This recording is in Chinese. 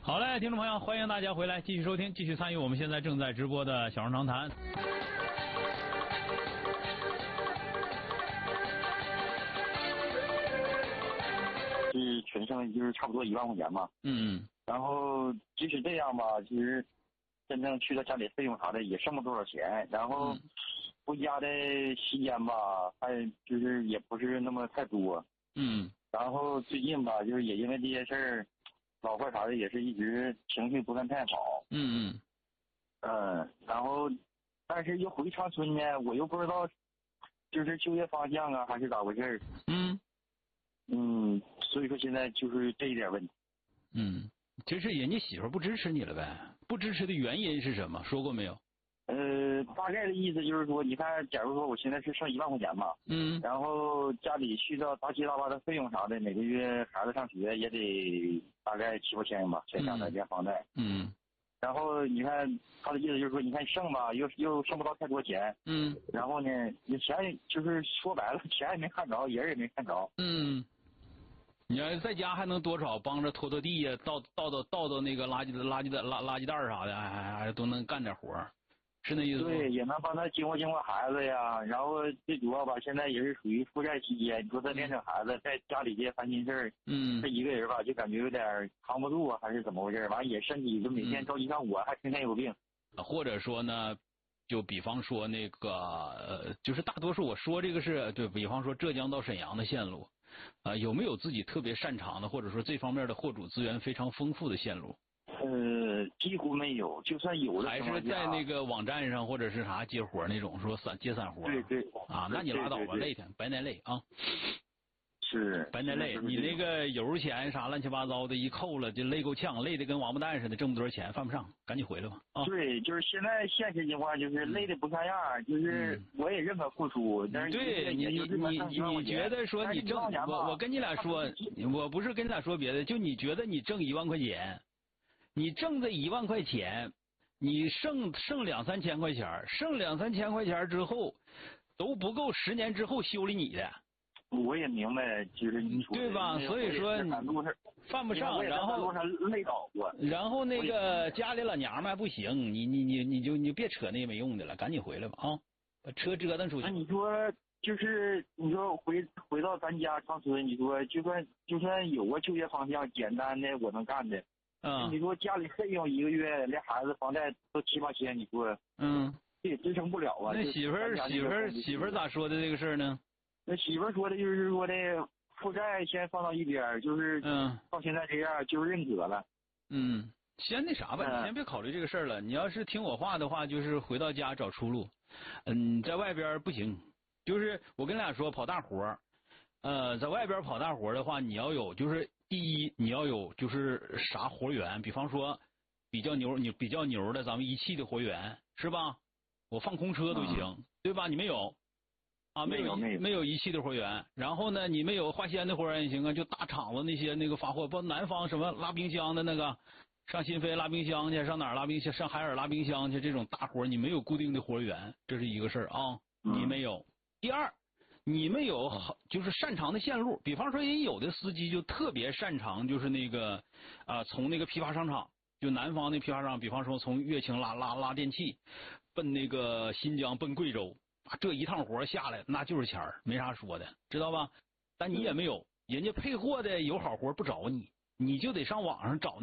好嘞，听众朋友，欢迎大家回来继续收听，继续参与我们现在正在直播的小声长谈。 是全胜就是差不多1万块钱嘛。 嗯。 然后即使这样吧，其实真正去到家里费用啥的也剩不多少钱。然后回家的时间吧，还就是也不是那么太多。 嗯。 然后最近吧，就是也因为这些事儿，老婆啥的也是一直情绪不算太好。然后但是又回长春呢，我又不知道就是就业方向啊还是咋回事。所以说现在就是这一点问题。 就是人家媳妇不支持你了呗？不支持的原因是什么？说过没有？ 大概的意思就是说，你看，假如说我现在是剩1万块钱嘛，然后家里去到杂七杂八的费用啥的，每个月孩子上学也得大概7、8千吧，再加上点房贷。然后你看他的意思就是说，你看剩吧，又剩不到太多钱。然后呢，你钱就是说白了，钱也没看着，人也没看着。 你要在家还能多少帮着拖拖地呀，倒那个垃圾袋啥的，还都能干点活，是那意思吗？ 对，也能帮他经过孩子呀。然后最主要吧，现在也是属于负债期间，你说他连整孩子，在家里这烦心事儿，他一个人吧，就感觉有点扛不住啊，还是怎么回事？完也身体就每天着急上火，还天天有病。 或者说呢？就比方说那个就是大多数我说这个是对比方说浙江到沈阳的线路，有没有自己特别擅长的，或者说这方面的货主资源非常丰富的线路？ 几乎没有，就算有的还是在那个网站上或者是啥接活那种，说接散活。 对啊，那你拉倒吧，累挺，白耐累啊。 是白耐累，你那个油钱啥乱七八糟的一扣了，就累够呛，累的跟王八蛋似的，挣不多少钱，犯不上，赶紧回来吧。 对，就是现在现实情况就是累的不像样，就是我也认可付出，但是对你觉得说你挣我跟你俩说，我不是跟你俩说别的，就你觉得你挣1万块钱，你挣这1万块钱，你剩2、3千块钱，剩2、3千块钱之后都不够10年之后修理你的。 我也明白，就是你说对吧？所以说你犯不上，然后累倒过， 然后那个家里老娘们还不行，你别扯那没用的了，赶紧回来吧啊！把车折腾出去。 那你说就是你说回到咱家长春，你说就算有个就业方向简单的我能干的，你说家里费用1个月连孩子房贷都7、8千，你说这也支撑不了啊。 那媳妇儿咋说的这个事儿呢？ 那媳妇儿说的就是说的负债先放到一边，就是到现在这样就认可了。 先那啥吧，你先别考虑这个事儿了。你要是听我话的话，就是回到家找出路。在外边不行，就是我跟你俩说跑大活，在外边跑大活的话，你要有就是第一你要有就是啥活源，比方说比较牛的咱们一汽的活源是吧？我放空车都行，对吧？你没有。没有一汽的活源，然后呢，你没有华纤的活源也行啊，就大厂子那些那个发货，包括南方什么拉冰箱的那个，上新飞拉冰箱去，上哪儿拉冰箱，上海尔拉冰箱去，这种大活你没有固定的活源，这是一个事儿啊，你没有。第二，你们有就是擅长的线路，比方说人有的司机就特别擅长，就是那个从那个批发商场，就南方那批发商，比方说从乐清拉电器，奔那个新疆奔贵州。这一趟活下来那就是钱儿，没啥说的，知道吧？但你也没有，人家配货的有好活不找你，你就得上网上找。